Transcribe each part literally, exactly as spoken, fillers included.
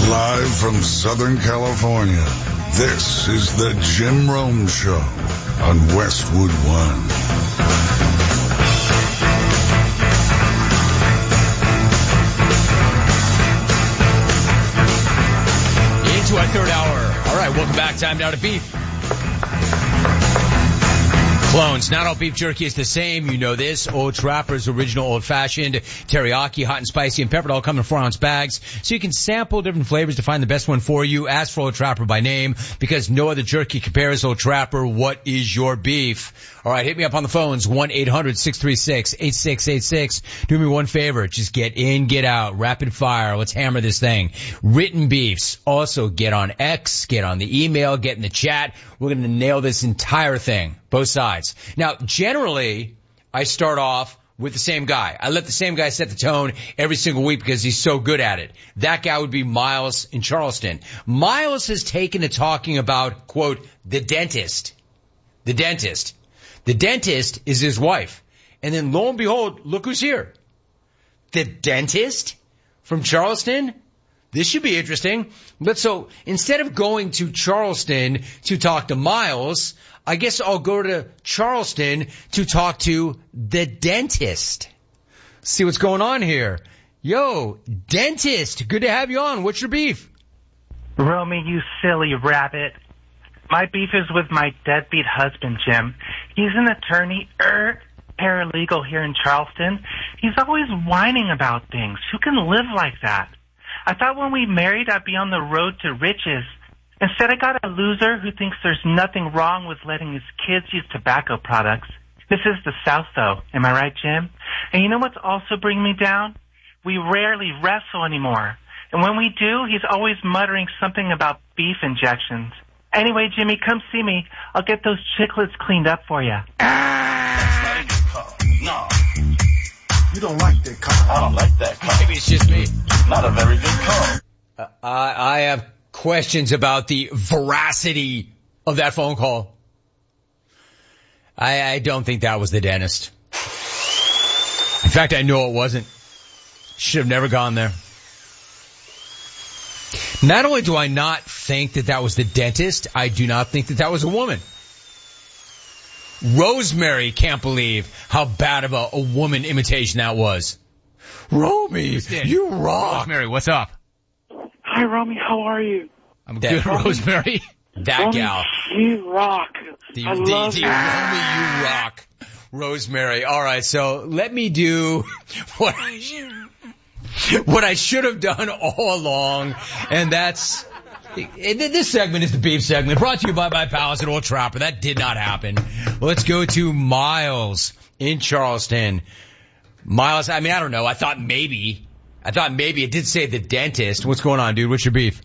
Live from Southern California, this is the Jim Rome Show on Westwood One. Into our third hour. All right, welcome back. Time now to beef. Clones. Not all beef jerky is the same. You know this. Old Trapper's original old-fashioned teriyaki, hot and spicy, and peppered, all come in four-ounce bags. So you can sample different flavors to find the best one for you. Ask for Old Trapper by name because no other jerky compares. Old Trapper, what is your beef? All right, hit me up on the phones. one eight hundred six three six eight six eight six. Do me one favor. Just get in, get out. Rapid fire. Let's hammer this thing. Written beefs. Also, get on X, get on the email, get in the chat. We're going to nail this entire thing. Both sides. Now, generally, I start off with the same guy. I let the same guy set the tone every single week because he's so good at it. That guy would be Miles in Charleston. Miles has taken to talking about, quote, the dentist. The dentist. The dentist is his wife. And then lo and behold, look who's here. The dentist from Charleston? This should be interesting. But so instead of going to Charleston to talk to Miles, I guess I'll go to Charleston to talk to the dentist. See what's going on here. Yo, dentist, good to have you on. What's your beef? Romy, you silly rabbit. My beef is with my deadbeat husband, Jim. He's an attorney, er, paralegal here in Charleston. He's always whining about things. Who can live like that? I thought when we married I'd be on the road to riches. Instead, I got a loser who thinks there's nothing wrong with letting his kids use tobacco products. This is the South, though. Am I right, Jim? And you know what's also bringing me down? We rarely wrestle anymore. And when we do, he's always muttering something about beef injections. Anyway, Jimmy, come see me. I'll get those chiclets cleaned up for you. Ah! No. You don't like that car. I don't like that car. Maybe it's just me. Not a very good car. Uh, I, I have questions about the veracity of that phone call. I, I don't think that was the dentist. In fact, I know it wasn't. Should have never gone there. Not only do I not think that that was the dentist, I do not think that that was a woman. Rosemary can't believe how bad of a, a woman imitation that was. Romy, you rock. Rosemary, what's up? Hi, Romy. How are you? I'm that, good, Rosemary. That Romy, gal. You rock. The, I the, love the you. Romy, you rock. Rosemary. All right, so let me do what I should, what I should have done all along, and that's... This segment is the beef segment, brought to you by my pals at Old Trapper. That did not happen. Let's go to Miles in Charleston. Miles, I mean, I don't know. I thought maybe, I thought maybe it did say the dentist. What's going on, dude? What's your beef?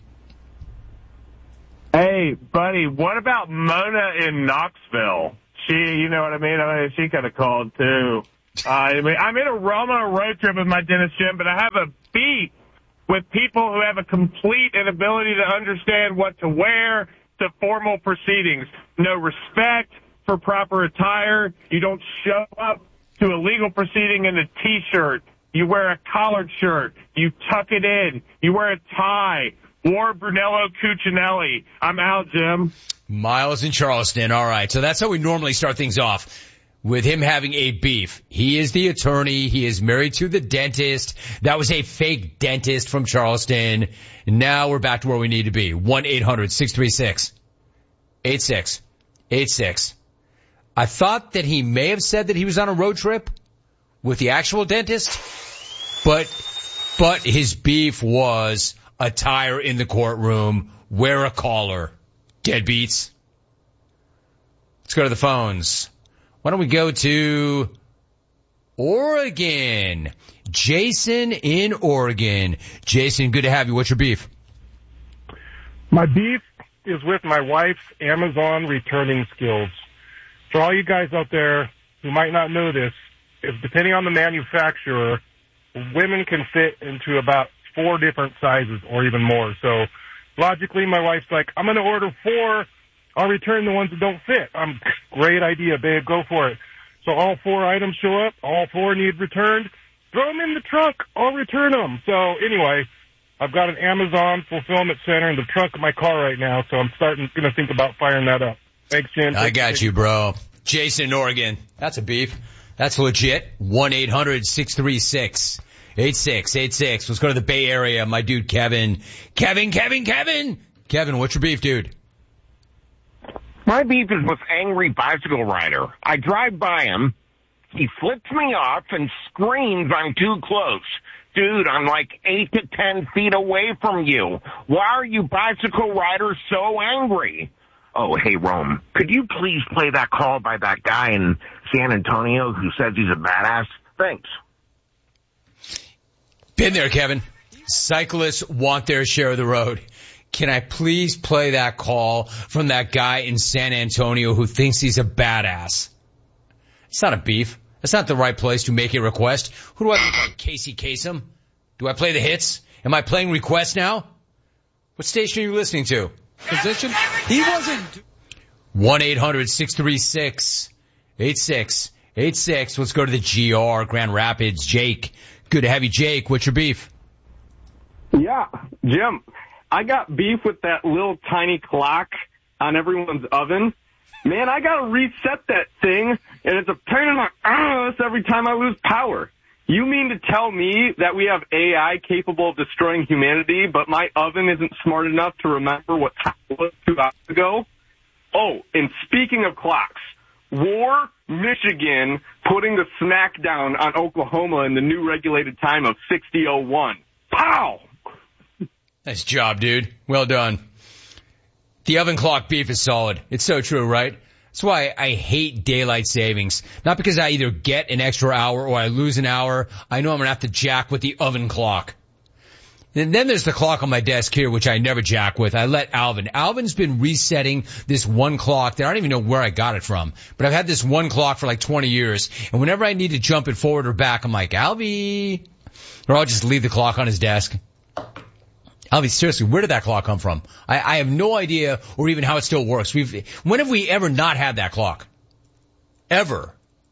Hey, buddy, what about Mona in Knoxville? She, you know what I mean? I mean, she could have called too. Uh, I mean, I'm in a Roma road trip with my dentist, Jim, but I have a beef with people who have a complete inability to understand what to wear to formal proceedings. No respect for proper attire. You don't show up to a legal proceeding in a T-shirt. You wear a collared shirt. You tuck it in. You wear a tie. Or Brunello Cucinelli. I'm out, Jim. Miles in Charleston. All right. So that's how we normally start things off. With him having a beef. He is the attorney. He is married to the dentist. That was a fake dentist from Charleston. Now we're back to where we need to be. one eight hundred six three six eight six eight six. I thought that he may have said that he was on a road trip with the actual dentist, but, but his beef was attire in the courtroom, wear a collar, deadbeats. Let's go to the phones. Why don't we go to Oregon? Jason in Oregon. Jason, good to have you. What's your beef? My beef is with my wife's Amazon returning skills. For all you guys out there who might not know this, if depending on the manufacturer, women can fit into about four different sizes or even more. So logically, my wife's like, I'm going to order four. I'll return the ones that don't fit. Um, great idea, babe. Go for it. So all four items show up. All four need returned. Throw them in the trunk. I'll return them. So anyway, I've got an Amazon fulfillment center in the trunk of my car right now, so I'm starting going to think about firing that up. Thanks, Jim. I got you, bro. Jason in Oregon. That's a beef. That's legit. one eight hundred six three six eight six eight six. Let's go to the Bay Area. My dude, Kevin. Kevin, Kevin, Kevin. Kevin, what's your beef, dude? My beef is with angry bicycle rider. I drive by him. He flips me off and screams I'm too close. Dude, I'm like eight to ten feet away from you. Why are you bicycle riders so angry? Oh, hey, Rome, could you please play that call by that guy in San Antonio who says he's a badass? Thanks. Been there, Kevin. Cyclists want their share of the road. Can I please play that call from that guy in San Antonio who thinks he's a badass? It's not a beef. That's not the right place to make a request. Who do I play? Casey Kasem? Do I play the hits? Am I playing requests now? What station are you listening to? Position? He wasn't. one eight hundred six three six eight six eight six. Let's go to the G R, Grand Rapids. Jake. Good to have you, Jake. What's your beef? Yeah, Jim. I got beef with that little tiny clock on everyone's oven. Man, I gotta reset that thing, and it's a pain in my ass every time I lose power. You mean to tell me that we have A I capable of destroying humanity, but my oven isn't smart enough to remember what time it was two hours ago? Oh, and speaking of clocks, War, Michigan putting the smackdown on Oklahoma in the new regulated time of sixty oh one. Pow! Nice job, dude. Well done. The oven clock beef is solid. It's so true, right? That's why I hate daylight savings. Not because I either get an extra hour or I lose an hour. I know I'm going to have to jack with the oven clock. And then there's the clock on my desk here, which I never jack with. I let Alvin. Alvin's been resetting this one clock that I don't even know where I got it from. But I've had this one clock for like twenty years. And whenever I need to jump it forward or back, I'm like, Alvy. Or I'll just leave the clock on his desk. Alvy, seriously, where did that clock come from? I, I have no idea or even how it still works. We've, when have we ever not had that clock? Ever.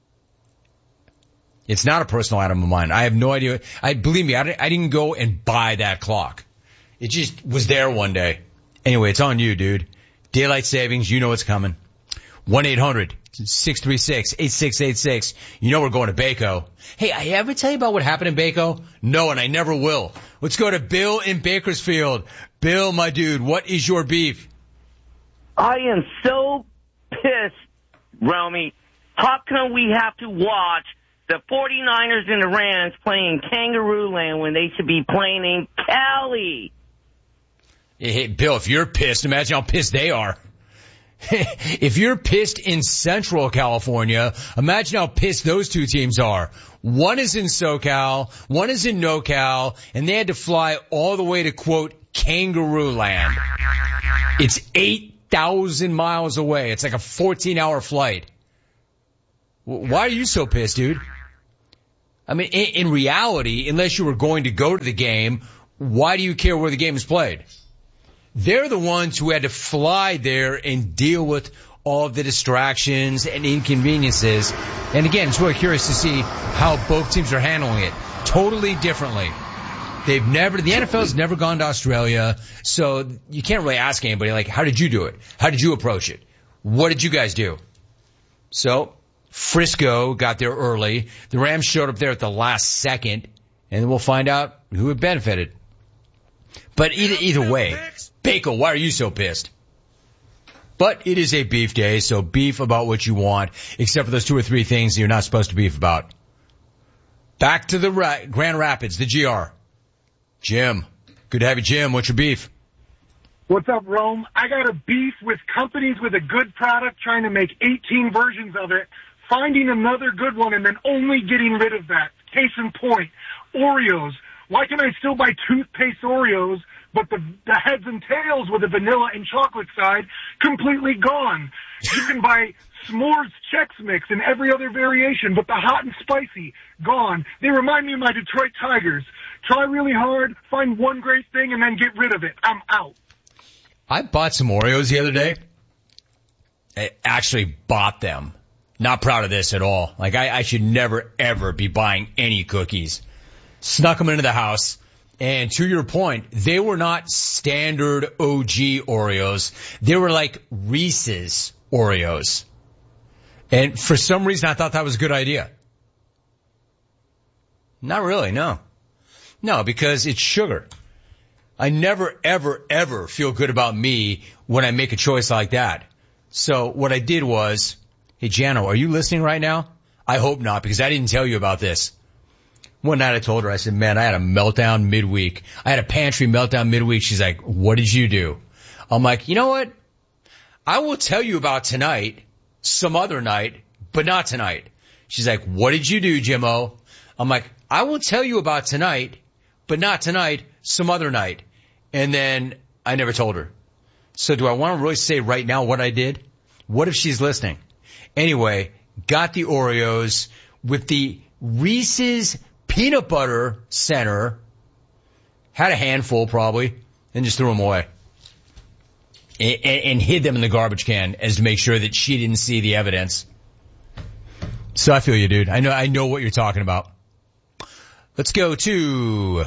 It's not a personal item of mine. I have no idea. I believe me, I didn't, I didn't go and buy that clock. It just was there one day. Anyway, it's on you, dude. Daylight savings, you know what's coming. one eight hundred six three six eight six eight six. You know we're going to Baco. Hey, I ever tell you about what happened in Baco? No, and I never will. Let's go to Bill in Bakersfield. Bill, my dude, what is your beef? I am so pissed, Romy. How come we have to watch the forty-niners and the Rams playing Kangaroo Land when they should be playing in Cali? Hey, Bill, if you're pissed, imagine how pissed they are. If you're pissed in Central California, imagine how pissed those two teams are. One is in SoCal, one is in NoCal, and they had to fly all the way to, quote, Kangaroo Land. It's eight thousand miles away. It's like a fourteen hour flight. Why are you so pissed, dude? I mean, in, in reality, unless you were going to go to the game, why do you care where the game is played? They're the ones who had to fly there and deal with all of the distractions and inconveniences. And again, it's really curious to see how both teams are handling it totally differently. They've never, the N F L's never gone to Australia, so you can't really ask anybody, like, how did you do it? How did you approach it? What did you guys do? So, Frisco got there early. The Rams showed up there at the last second, and then we'll find out who had benefited. But either, either way, Baco, why are you so pissed? But it is a beef day, so beef about what you want, except for those two or three things you're not supposed to beef about. Back to the Ra- Grand Rapids, the G R. Jim. Good to have you, Jim. What's your beef? What's up, Rome? I got a beef with companies with a good product trying to make eighteen versions of it, finding another good one, and then only getting rid of that. Case in point, Oreos. Why can I still buy toothpaste Oreos, but the, the heads and tails with the vanilla and chocolate side completely gone? You can buy s'mores Chex Mix in every other variation, but the hot and spicy, gone. They remind me of my Detroit Tigers. Try really hard, find one great thing, and then get rid of it. I'm out. I bought some Oreos the other day. I actually bought them. Not proud of this at all. Like, I, I should never, ever be buying any cookies. Snuck them into the house. And to your point, they were not standard O G Oreos. They were like Reese's Oreos. And for some reason, I thought that was a good idea. Not really, no. No, because it's sugar. I never, ever, ever feel good about me when I make a choice like that. So what I did was, hey, Jano, are you listening right now? I hope not, because I didn't tell you about this. One night I told her, I said, man, I had a meltdown midweek. I had a pantry meltdown midweek. She's like, what did you do? I'm like, you know what? I will tell you about tonight, some other night, but not tonight. She's like, what did you do, Jimmo? I'm like, I will tell you about tonight, but not tonight, some other night. And then I never told her. So do I want to really say right now what I did? What if she's listening? Anyway, got the Oreos with the Reese's peanut butter center, had a handful probably, and just threw them away. And, and hid them in the garbage can as to make sure that she didn't see the evidence. So I feel you, dude. I know, I know what you're talking about. Let's go to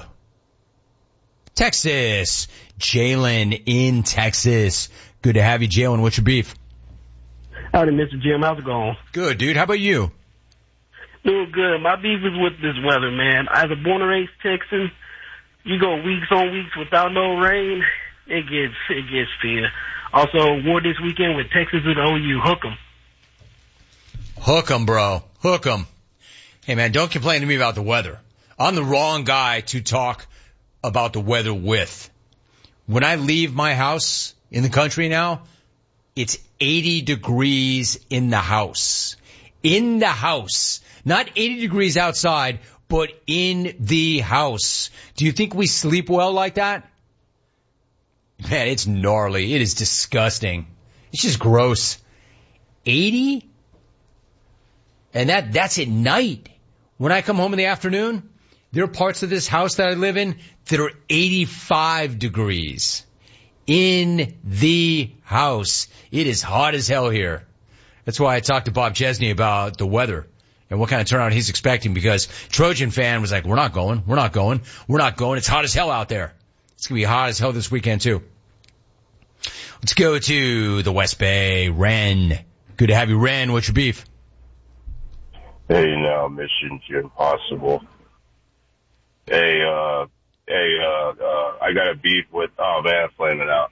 Texas. Jalen in Texas. Good to have you, Jalen. What's your beef? Howdy, Mister Jim. How's it going? Good, dude. How about you? Doing good. My beef is with this weather, man. As a born and raised Texan, you go weeks on weeks without no rain, it gets it gets fear. Also, war this weekend with Texas and O U. Hook 'em. Hook 'em, bro. Hook 'em. Hey, man, don't complain to me about the weather. I'm the wrong guy to talk about the weather with. When I leave my house in the country now, it's eighty degrees in the house. In the house. Not eighty degrees outside, but in the house. Do you think we sleep well like that? Man, it's gnarly. It is disgusting. It's just gross. eighty? And that, that's at night. When I come home in the afternoon, there are parts of this house that I live in that are eighty-five degrees. In the house. It is hot as hell here. That's why I talked to Bob Chesney about the weather and what kind of turnout he's expecting, because Trojan fan was like, we're not going, we're not going, we're not going. It's hot as hell out there. It's going to be hot as hell this weekend too. Let's go to the West Bay. Ren. Good to have you, Ren. What's your beef? Hey, now, Mission Impossible. Hey, uh, hey, uh, uh, I got a beef with, oh man, flaming out.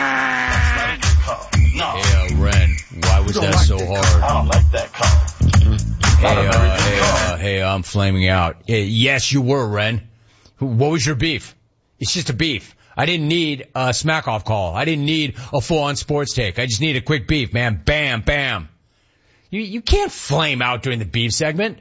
Hey, uh, Ren, why was that like so that hard? I don't like that car. Hey, uh, hey, uh, hey, I'm flaming out. Hey, yes, you were, Ren. What was your beef? It's just a beef. I didn't need a smack-off call. I didn't need a full-on sports take. I just need a quick beef, man. Bam, bam. You, you can't flame out during the beef segment.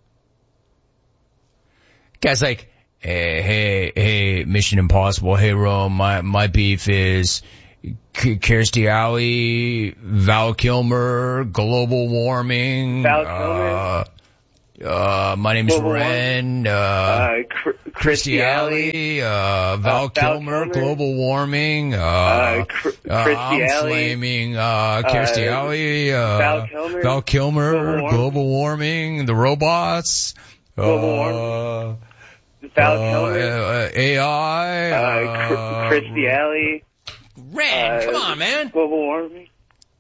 Guy's like, hey, hey, hey, Mission Impossible. Hey, Rome, my, my beef is K- Kirstie Alley, Val Kilmer, global warming. Val Kilmer. Uh, uh, my name's Global Ren, uh, Uh, Cr- Kirstie Alley, uh, Val uh, Val Kilmer, Kilmer. global warming, uh, Uh, Cr- uh, Kirstie I'm Alley. flaming, uh, Kirstie Uh, Alley, uh, Val Kilmer. Val Kilmer, Global warming. global warming, the robots, Global uh, warming. Val uh, Kilmer. uh, A I, Uh, Cr- uh, Kirstie Alley. Ren, Uh, come on, man. Global warming.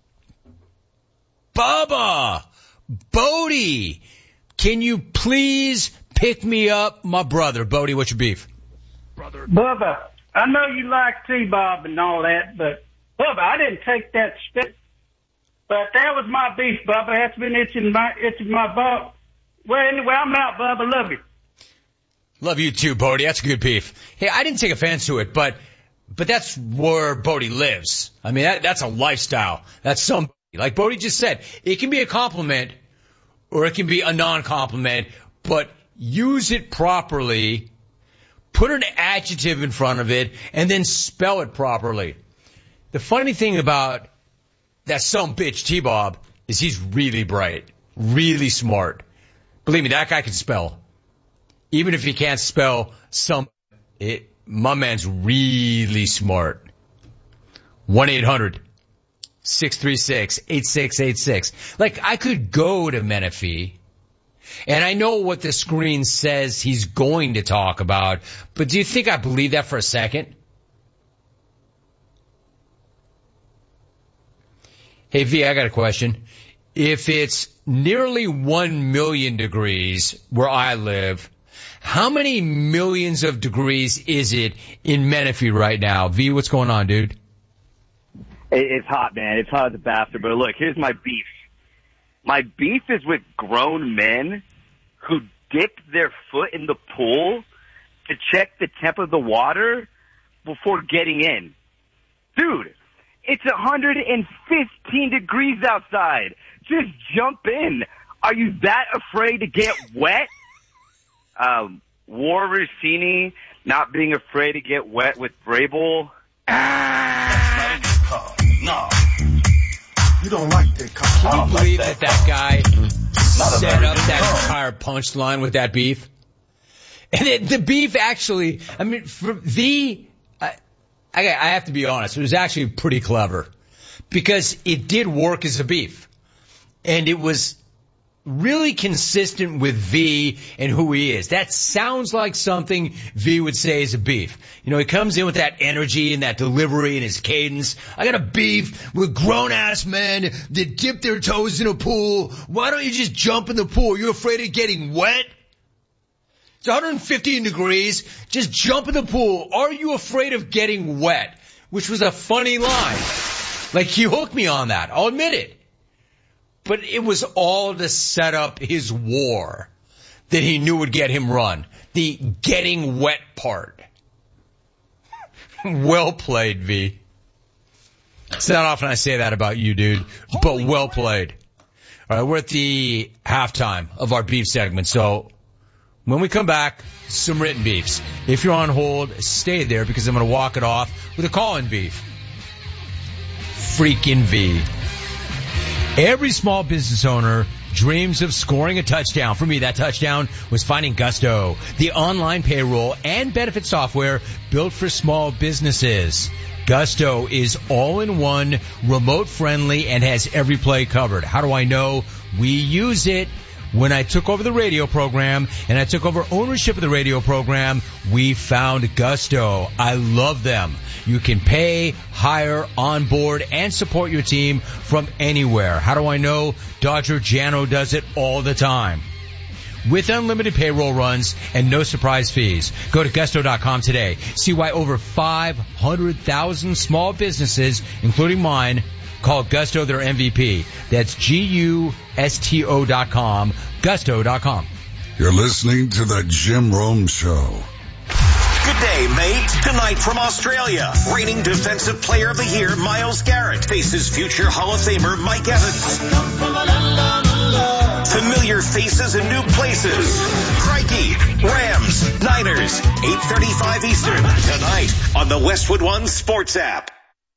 Bubba, Bodie, can you please pick me up my brother? Bodie, what's your beef? Bubba, I know you like T-Bob and all that, but Bubba, I didn't take that step. But that was my beef, Bubba. That's been itching my itching my butt. Well, anyway, I'm out, Bubba. Love you. Love you too, Bodie. That's a good beef. Hey, I didn't take offense to it, but but that's where Bodie lives. I mean, that, that's a lifestyle. That's somebody. Like Bodie just said, it can be a compliment or it can be a non-compliment, but use it properly, put an adjective in front of it, and then spell it properly. The funny thing about that some bitch T-Bob is he's really bright, really smart. Believe me, that guy can spell. Even if he can't spell some, it, my man's really smart. one eight hundred six three six eight six eight six. Like, I could go to Menifee And I know what the screen says he's going to talk about, but do you think I believe that for a second? Hey, V, I got a question. If it's nearly one million degrees where I live, how many millions of degrees is it in Menifee right now? V, what's going on, dude? It's hot, man. It's hot as a bastard. But look, here's my beef. My beef is with grown men who dip their foot in the pool to check the temp of the water before getting in. Dude, it's one hundred fifteen degrees outside. Just jump in. Are you that afraid to get wet? Um, War Rossini not being afraid to get wet with Vrabel. Ah! No. You don't like that car. Can you believe that that guy set up that entire punchline with that beef? And it, the beef actually, I mean, for the, I, I, I have to be honest, it was actually pretty clever because it did work as a beef. And it was really consistent with V and who he is. That sounds like something V would say is a beef. You know, he comes in with that energy and that delivery and his cadence. I got a beef with grown-ass men that dip their toes in a pool. Why don't you just jump in the pool? You're afraid of getting wet? It's one hundred fifteen degrees. Just jump in the pool. Are you afraid of getting wet? Which was a funny line. Like, he hooked me on that. I'll admit it. But it was all to set up his war that he knew would get him run. The getting wet part. Well played, V. It's not often I say that about you, dude, but well played. All right, we're at the halftime of our beef segment, so when we come back, some written beefs. If you're on hold, stay there because I'm going to walk it off with a call-in beef. Freaking V. Every small business owner dreams of scoring a touchdown. For me, that touchdown was finding Gusto, the online payroll and benefit software built for small businesses. Gusto is all-in-one, remote-friendly, and has every play covered. How do I know? We use it. When I took over the radio program and I took over ownership of the radio program, we found Gusto. I love them. You can pay, hire, onboard, and support your team from anywhere. How do I know? Dodger Jano does it all the time. With unlimited payroll runs and no surprise fees. Go to gusto dot com today. See why over five hundred thousand small businesses, including mine, call Gusto their M V P. That's G U S T O dot com, gusto dot com. You're listening to the Jim Rome Show. Good day, mate. Tonight from Australia, reigning Defensive Player of the Year Myles Garrett faces future Hall of Famer Mike Evans. Familiar faces and new places. Crikey, Rams, Niners, eight thirty-five Eastern, tonight on the Westwood One Sports app.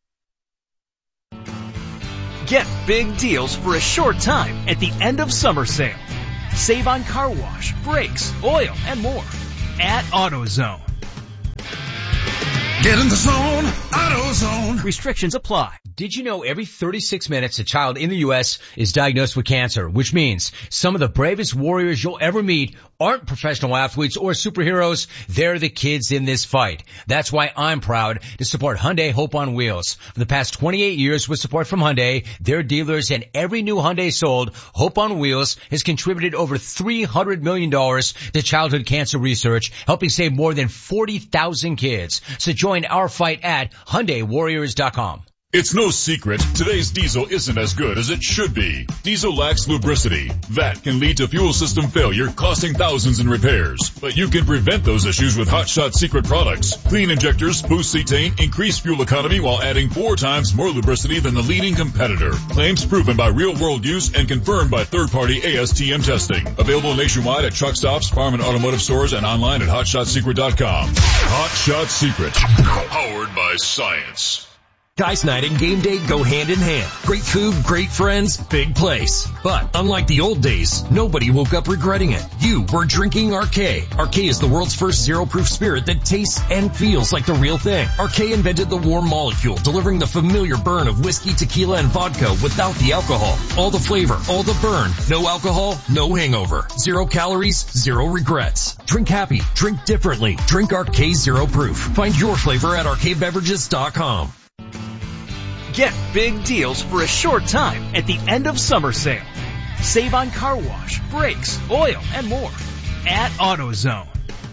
Get big deals for a short time at the end of summer sale. Save on car wash, brakes, oil, and more at AutoZone. Get in the zone, AutoZone. Restrictions apply. Did you know every thirty-six minutes a child in the U S is diagnosed with cancer, which means some of the bravest warriors you'll ever meet aren't professional athletes or superheroes. They're the kids in this fight. That's why I'm proud to support Hyundai Hope on Wheels. For the past twenty-eight years with support from Hyundai, their dealers, and every new Hyundai sold, Hope on Wheels has contributed over three hundred million dollars to childhood cancer research, helping save more than forty thousand kids. So join our fight at Hyundai Warriors dot com. It's no secret, today's diesel isn't as good as it should be. Diesel lacks lubricity. That can lead to fuel system failure, costing thousands in repairs. But you can prevent those issues with Hot Shot Secret products. Clean injectors, boost cetane, increase fuel economy while adding four times more lubricity than the leading competitor. Claims proven by real-world use and confirmed by third-party A S T M testing. Available nationwide at truck stops, farm and automotive stores, and online at hot shot secret dot com. Hot Shot Secret. Powered by science. Guys night and game day go hand in hand. Great food, great friends, big place. But unlike the old days, nobody woke up regretting it. You were drinking Arcade. Arcade is the world's first zero-proof spirit that tastes and feels like the real thing. Arcade invented the warm molecule, delivering the familiar burn of whiskey, tequila, and vodka without the alcohol. All the flavor, all the burn. No alcohol, no hangover. Zero calories, zero regrets. Drink happy, drink differently. Drink Arcade Zero Proof. Find your flavor at arcade beverages dot com. Get big deals for a short time at the end of summer sale. Save on car wash, brakes, oil, and more at AutoZone.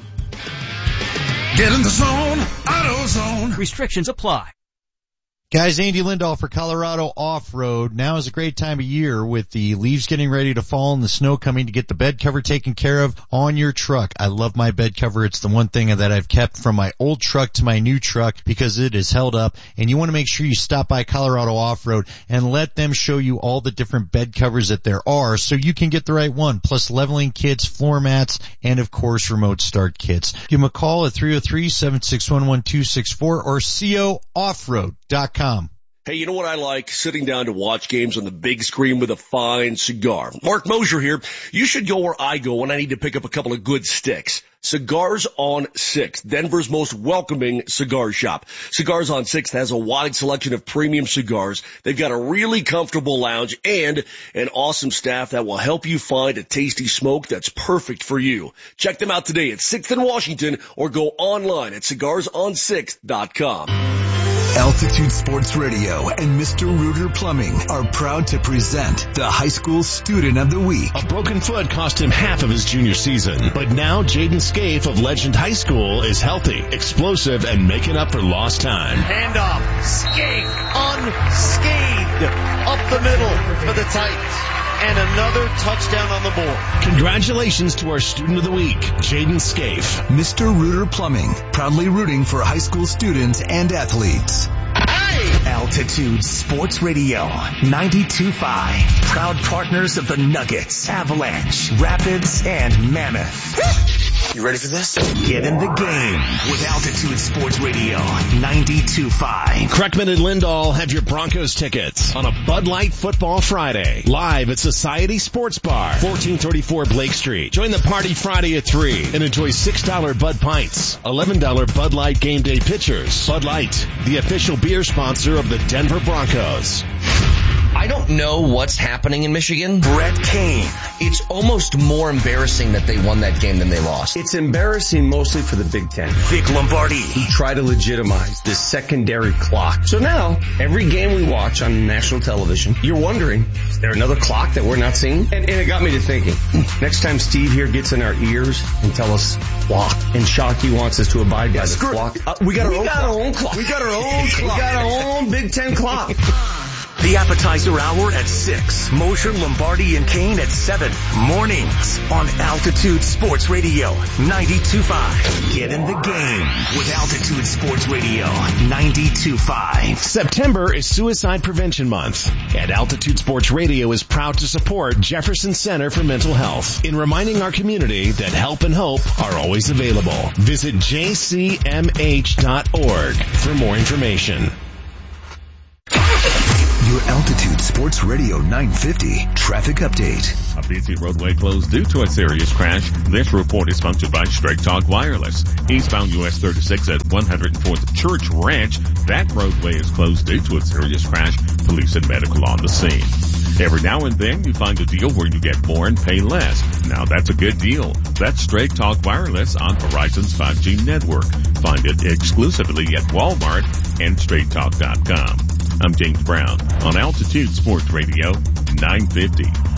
Get in the zone, AutoZone. Restrictions apply. Guys, Andy Lindahl for Colorado Off-Road. Now is a great time of year with the leaves getting ready to fall and the snow coming to get the bed cover taken care of on your truck. I love my bed cover. It's the one thing that I've kept from my old truck to my new truck because it is held up. And you want to make sure you stop by Colorado Off-Road and let them show you all the different bed covers that there are so you can get the right one. Plus leveling kits, floor mats, and of course remote start kits. Give them a call at three oh three, seven six one, one two six four or co off road dot com. Hey, you know what I like? Sitting down to watch games on the big screen with a fine cigar. Mark Mosier here. You should go where I go when I need to pick up a couple of good sticks. Cigars on sixth, Denver's most welcoming cigar shop. Cigars on sixth has a wide selection of premium cigars. They've got a really comfortable lounge and an awesome staff that will help you find a tasty smoke that's perfect for you. Check them out today at sixth and Washington or go online at cigars on sixth dot com. Altitude Sports Radio and Mister Rooter Plumbing are proud to present the High School Student of the Week. A broken foot cost him half of his junior season, but now Jaden Scaife of Legend High School is healthy, explosive, and making up for lost time. Handoff, Scaife, unscathed, up the middle for the Titans. And another touchdown on the board. Congratulations to our Student of the Week, Jaden Scaife. Mister Rooter Plumbing, proudly rooting for high school students and athletes. Hey! Altitude Sports Radio, ninety-two point five. Proud partners of the Nuggets, Avalanche, Rapids, and Mammoth. You ready for this? Get in the game with Altitude Sports Radio, ninety-two point five. Kreckman and Lindahl have your Broncos tickets on a Bud Light Football Friday. Live at Society Sports Bar, fourteen thirty-four Blake Street. Join the party Friday at three and enjoy six dollar Bud Pints, eleven dollar Bud Light Game Day Pitchers. Bud Light, the official beer sponsor of the Denver Broncos. I don't know what's happening in Michigan. Brett Kane. It's almost more embarrassing that they won that game than they lost. It's embarrassing mostly for the Big Ten. Vic Lombardi. Who try to legitimize this secondary clock. So now, every game we watch on national television, you're wondering, is there another clock that we're not seeing? And, and it got me to thinking, next time Steve here gets in our ears and tell us clock, and Shockey wants us to abide by yeah, the clock. Uh, we got, our, we own got clock. our own clock. We got our own clock. We got our own Big Ten clock. The appetizer hour at six. Mosher, Lombardi, and Kane at seven. Mornings on Altitude Sports Radio, ninety-two point five. Get in the game with Altitude Sports Radio, ninety-two point five. September is Suicide Prevention Month, and Altitude Sports Radio is proud to support Jefferson Center for Mental Health in reminding our community that help and hope are always available. Visit j c m h dot org for more information. Your Altitude Sports Radio nine fifty traffic update. A busy roadway closed due to a serious crash. This report is sponsored by Straight Talk Wireless. Eastbound U S thirty-six at one hundred fourth Church Ranch. That roadway is closed due to a serious crash. Police and medical on the scene. Every now and then you find a deal where you get more and pay less. Now that's a good deal. That's Straight Talk Wireless on Verizon's five G network. Find it exclusively at Walmart and straight talk dot com. I'm James Brown on Altitude Sports Radio nine fifty.